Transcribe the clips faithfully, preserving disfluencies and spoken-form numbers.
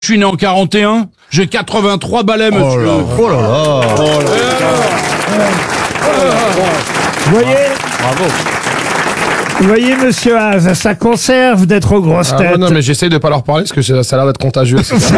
Je suis né en quarante et un, j'ai quatre-vingt-trois balais, monsieur. Oh là là. Oh là là. Vous voyez, Bravo. vous voyez, monsieur Haas, ça conserve d'être aux grosses Ah, têtes. ouais, non, mais j'essaye de pas leur parler parce que ça ça a l'air d'être contagieux. c'est ça.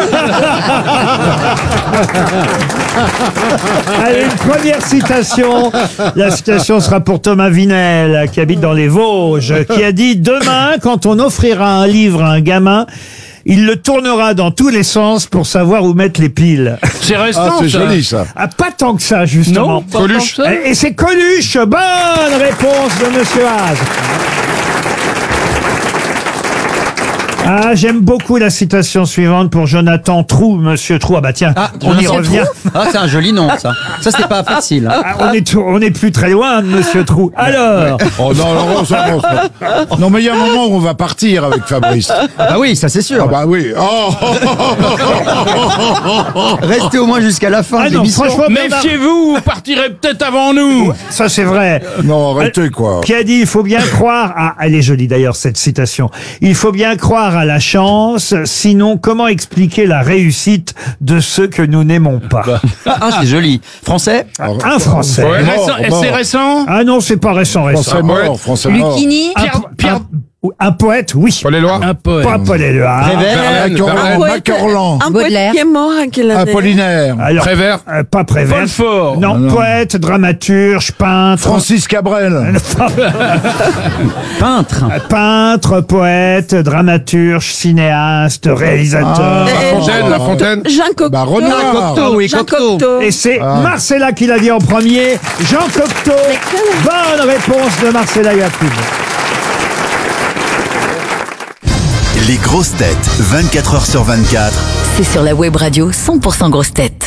Allez, une première citation. La citation sera pour Thomas Vinel, qui habite dans les Vosges, qui a dit « Demain, quand on offrira un livre à un gamin, il le tournera dans tous les sens pour savoir où mettre les piles. C'est récent, Ah, c'est ça. joli ça. » Ah, pas tant que ça, justement. Non, pas Coluche. tant que ça. Et c'est Coluche. Bonne réponse de monsieur Haas. Ah, j'aime beaucoup la citation suivante pour Jonathan Trou, monsieur Trou. Ah bah tiens, on y revient. Ah, c'est un joli nom, ça. Ça, c'est pas facile. hein. Ah, on est tout- on est plus très loin de monsieur Trou. Alors, Oh non, non, non, ça, non, ça- non, mais il y a un moment où on va partir avec Fabrice. Ah oui, ça c'est Ah sûr. bah oui. Oh. Restez au moins jusqu'à la fin ah de non, l'émission. franchement, Bernard- Méfiez-vous, vous partirez peut-être avant nous. ça c'est vrai. Non, arrêtez quoi. Qui a dit, il faut bien croire à, elle est jolie d'ailleurs cette citation, il faut bien croire à la chance, sinon comment expliquer la réussite de ceux que nous n'aimons pas. Ah, c'est joli. Français. Un Français. Ouais, Mort, récent- et mort. c'est récent. Ah non, c'est pas récent, récent. Français mort, français mort. Lucchini, Un, Pierre- po- Pierre- un- un poète, oui. Paul Éluard. Un poème. Pas Paul Éluard. Prévert. Macorlan, Macorlan, un poète Baudelaire. qui est mort à quelle année? Apollinaire, Alors, Prévert. euh, pas Prévert. Paul Fort. Non, Non. poète, dramaturge, peintre. Francis Cabrel, Peintre. Peintre, poète, dramaturge, cinéaste, réalisateur. Ah. Eh, La Fontaine, La Fontaine. Jean Cocteau. Bah, Renard. Cocteau, oui, Jean Cocteau. Cocteau. Et c'est Ah. Marcella qui l'a dit en premier. Jean Cocteau. Bonne réponse de Marcella Yacoub. Les grosses têtes, vingt-quatre heures sur vingt-quatre. C'est sur la web radio cent pour cent grosses têtes.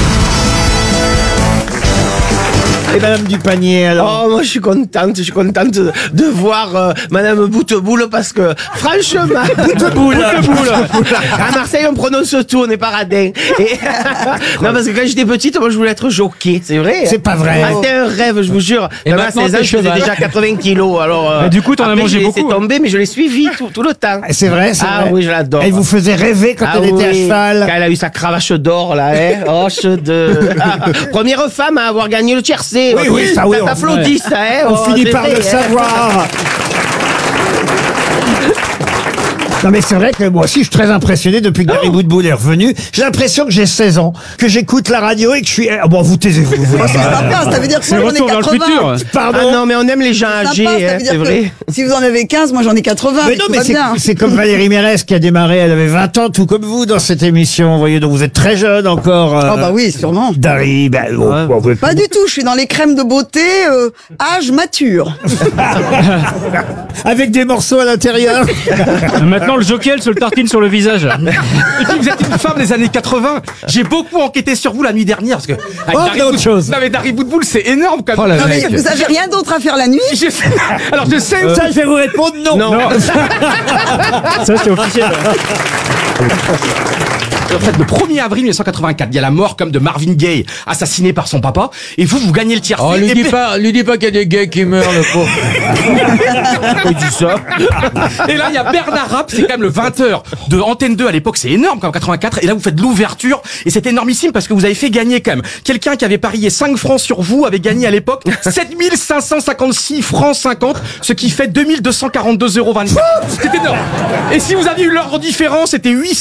Et Madame Dupanier, alors. Oh, moi je suis contente, je suis contente de, de voir euh, Madame Bouteboul parce que franchement, Bouteboul, à Marseille on prononce tout, on n'est pas radin. Et non parce que quand j'étais petite, moi je voulais être jockey, c'est vrai. C'est pas vrai. Ah, c'était un rêve, je vous jure. Et Même à maintenant, seize ans, t'es je faisais cheval. déjà quatre-vingts kilos. Alors. euh, Mais du coup, t'en as après, mangé j'ai laissé beaucoup, hein. tomber, mais je l'ai suivi tout, tout le temps. C'est vrai, c'est Ah vrai. oui, je l'adore. Elle vous faisait rêver quand Ah elle était à oui, cheval. Quand elle a eu sa cravache d'or, là, hein. Oh, de... Ah, première femme à avoir gagné le tiercé. Oui, oui, ça, oui, on- t'applaudit, ça, hein. On Oh, finit c'est par vrai, le hein. savoir. Non mais c'est vrai que moi aussi je suis très impressionné depuis que Gary Bouteboul est revenu. J'ai l'impression que j'ai seize ans, que j'écoute la radio et que je suis... Ah bon, vous taisez-vous. vous. C'est sympa, ça veut dire que C'est moi le j'en ai retour vers le quatre-vingts. futur. Pardon. Ah non, mais on aime les gens C'est âgés, sympa, ça hein, veut dire c'est que vrai. si vous en avez quinze, moi j'en ai quatre-vingts. Mais mais non, tout mais va c'est, bien. c'est comme Valérie Mérès qui a démarré, elle avait vingt ans, tout comme vous dans cette émission. Vous voyez, donc vous êtes très jeune encore. euh, Oh bah oui, sûrement. Dari, ben, bon, bon, vous êtes- Pas du tout, je suis dans les crèmes de beauté, euh, âge mature. avec des morceaux à l'intérieur. Maintenant, le jockey, elle se le tartine sur le visage. Et puis vous êtes une femme des années quatre-vingts. J'ai beaucoup enquêté sur vous la nuit dernière parce que avec Oh, Dari mais autre Bout- chose. Non mais Dari Bouteboul c'est énorme quand Oh même. la Non mais mec. vous avez rien d'autre à faire la nuit? Je sais- Alors je sais. Ça, je vais vous répondre non. Non. Ça, c'est officiel. En fait, le premier avril mille neuf cent quatre-vingt-quatre, il y a la mort comme de Marvin Gaye, assassiné par son papa. Et vous, vous gagnez le tiercé. Oh, lui et dis puis- pas, lui dis pas qu'il y a des gays qui meurent, le pauvre. Il dit ça. Et là, il y a Bernard Rapp, c'est quand même le vingt heures de Antenne deux à l'époque, c'est énorme comme quatre-vingt-quatre. Et là, vous faites l'ouverture et c'est énormissime parce que vous avez fait gagner quand même. Quelqu'un qui avait parié cinq francs sur vous avait gagné à l'époque sept mille cinq cent cinquante-six francs cinquante, ce qui fait deux mille deux cent quarante-deux euros vingt-quatre. C'est énorme. Et si vous aviez eu l'ordre différent, c'était huit